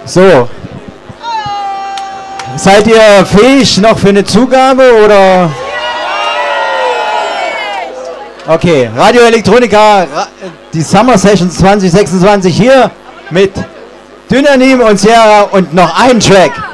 So. Seid ihr fähig noch für eine Zugabe oder? Okay, Radio Elektronika, die Summer Sessions 2026 hier mit Dynanim und Sierra und noch ein Track.